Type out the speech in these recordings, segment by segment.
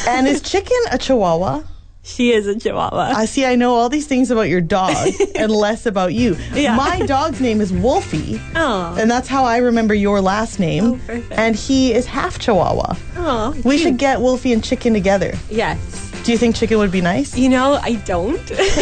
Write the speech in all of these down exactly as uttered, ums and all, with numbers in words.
And is Chicken a Chihuahua? She is a Chihuahua. I see. I know all these things about your dog and less about you. Yeah. My dog's name is Wolfie. Oh. And that's how I remember your last name. Oh, perfect. And he is half Chihuahua. Oh, we cute. should get Wolfie and Chicken together. Yes. Do you think Chicken would be nice? You know, I don't.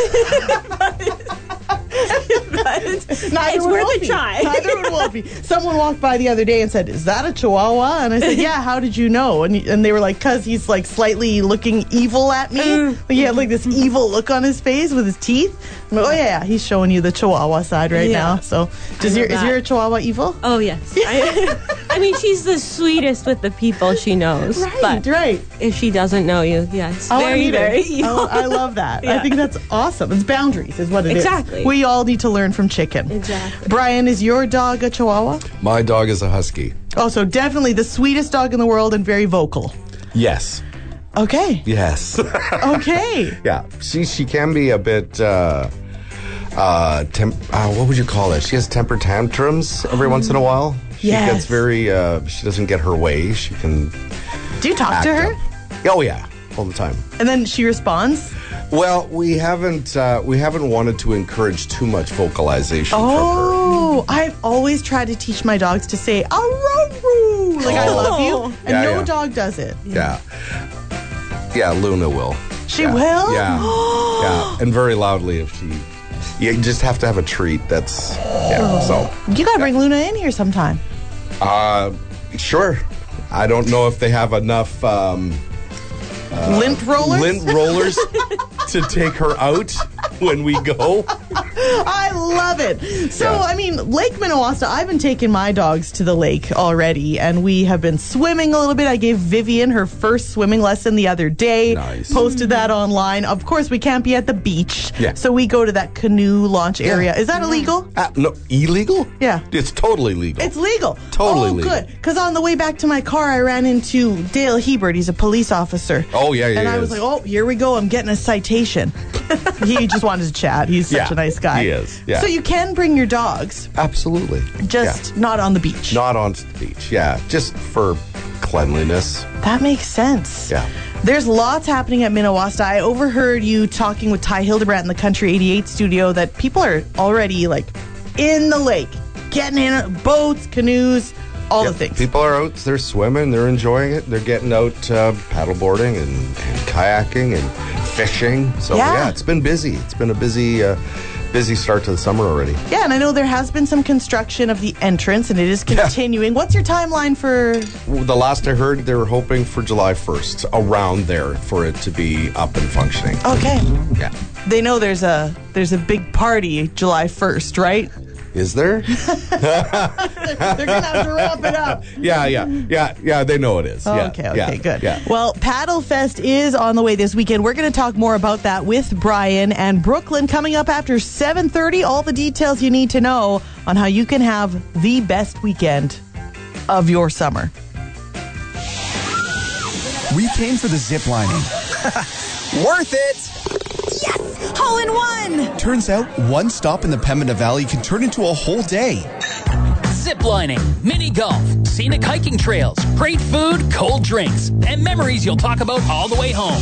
but Neither it's would worth Wolfie. a try. Neither would Wolfie. Someone walked by the other day and said, "Is that a Chihuahua?" And I said, "Yeah, how did you know?" And and they were like, "Cause he's like slightly looking evil at me. Mm. Like, he had like this evil look on his face with his teeth." I'm like, "Oh yeah, yeah, he's showing you the Chihuahua side right Yeah. now." So, does I your love is that. your Chihuahua evil? Oh, yes. I, I mean, she's the sweetest with the people she knows. Right, but right. if she doesn't know you, yes, I wanna very, meet her. very evil. I, I love that. I Yeah. think that's awesome. It's boundaries, is what it is. Exactly. We all need to learn from Chicken. Exactly. Brian, is your dog a Chihuahua? My dog is a husky. Oh, so definitely the sweetest dog in the world and very vocal. Yes. Okay. Yes. Okay. Yeah. She she can be a bit. Uh, uh, temp- uh, what would you call it? She has temper tantrums every once in a while. She Yes. gets very. Uh, she doesn't get her way. She can. Do you talk act to her? up. Oh yeah, all the time. And then she responds? Well, we haven't uh, we haven't wanted to encourage too much vocalization from her. Oh, I've always tried to teach my dogs to say, "Aroo," like I Oh. love you, and Yeah, no yeah. dog does it. Yeah. Yeah, Luna will. She Yeah. will? Yeah. Yeah. And very loudly if she. You just have to have a treat. That's. Yeah. So. You gotta bring Luna in here sometime. Uh, sure. I don't know if they have enough um, Lint rollers? lint rollers to take her out when we go. I love it. So, Yeah. I mean, Lake Minnewaska, I've been taking my dogs to the lake already, and we have been swimming a little bit. I gave Vivian her first swimming lesson the other day. Nice. Posted that online. Of course, we can't be at the beach. Yeah. So we go to that canoe launch area. Is that illegal? Uh, no, illegal? Yeah. It's totally legal. It's legal. Totally oh, legal. good. Because on the way back to my car, I ran into Dale Hebert. He's a police officer. Oh, yeah, yeah, And he I was is. like, oh, here we go. I'm getting a citation. He just wanted to chat. He's such Yeah, a nice guy. he is, yeah. So you can bring your dogs, Absolutely. just Yeah. not on the beach. Not on the beach. Yeah. Just for cleanliness. That makes sense. Yeah. There's lots happening at Minnewaska. I overheard you talking with Ty Hildebrandt in the Country eighty-eight studio that people are already like in the lake, getting in boats, canoes, all Yeah, the things. People are out, they're swimming, they're enjoying it. They're getting out uh, paddleboarding and, and kayaking and fishing. So, Yeah. yeah. it's been busy. It's been a busy, uh, busy start to the summer already. Yeah, and I know there has been some construction of the entrance, and it is continuing. What's your timeline for? The last I heard, they were hoping for July first, around there, for it to be up and functioning. Okay, Yeah. they know there's a there's a big party July first, right? Is there? They're gonna have to wrap it up. yeah, yeah, yeah, yeah. They know it is. Yeah, Okay, okay, yeah, good. Yeah. Well, Paddle Fest is on the way this weekend. We're going to talk more about that with Brian and Brooklyn coming up after seven thirty. All the details you need to know on how you can have the best weekend of your summer. We came for the zip lining. Worth it! Hole in one! Turns out one stop in the Pembina Valley can turn into a whole day. Ziplining, mini golf, scenic hiking trails, great food, cold drinks, and memories you'll talk about all the way home.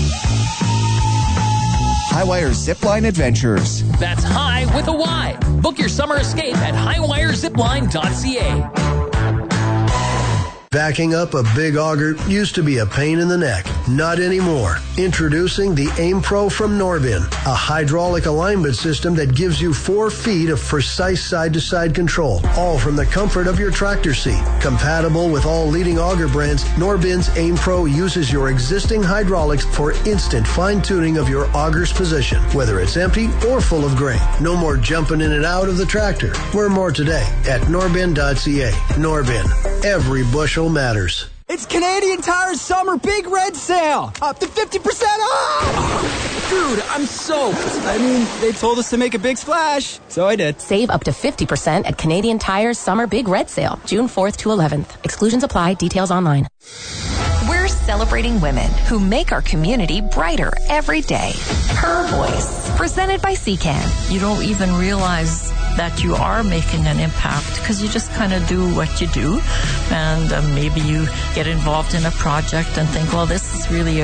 Highwire Zipline Adventures. That's high with a Y. Book your summer escape at highwire zipline dot c a. Backing up a big auger used to be a pain in the neck. Not anymore. Introducing the Aim Pro from Norbin, a hydraulic alignment system that gives you four feet of precise side-to-side control, all from the comfort of your tractor seat. Compatible with all leading auger brands, Norbin's Aim Pro uses your existing hydraulics for instant fine-tuning of your auger's position, whether it's empty or full of grain. No more jumping in and out of the tractor. Learn more today at norbin dot c a. Norbin. Every bushel matters. It's Canadian Tire's summer big red sale. Up to fifty percent off! Dude, I'm soaked. I mean, they told us to make a big splash, so I did. Save up to fifty percent at Canadian Tire's summer big red sale, June fourth to eleventh. Exclusions apply. Details online. We're celebrating women who make our community brighter every day. Her Voice, presented by C C A N. You don't even realize that you are making an impact because you just kind of do what you do, and uh, maybe you get involved in a project and think, well, this is really a